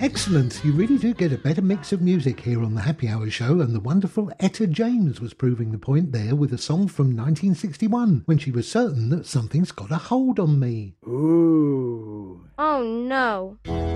Excellent. You really do get a better mix of music here on the Happy Hour show, and the wonderful Etta James was proving the point there with a song from 1961 when she was certain that something's got a hold on me. Ooh. Oh no.